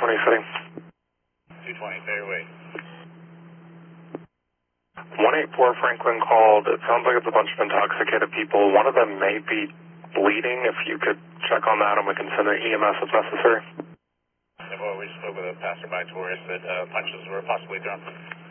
220 City. 220, clear away. 184 Franklin called. It sounds like it's a bunch of intoxicated people. One of them may be bleeding. If you could check on that and we can send an EMS if necessary. Yeah, well, we spoke with a passerby tourist that punches were possibly drunk.